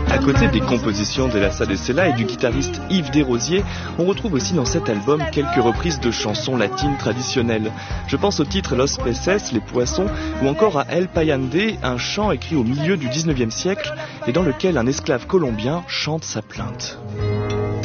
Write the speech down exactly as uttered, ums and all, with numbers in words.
À côté des compositions de Lassa de Sela et du guitariste Yves Desrosiers, on retrouve aussi dans cet album quelques reprises de chansons latines traditionnelles. Je pense au titre Los Peces, les poissons, ou encore à El Payande, un chant écrit au milieu du dix-neuvième siècle et dans lequel un esclave colombien chante sa plainte.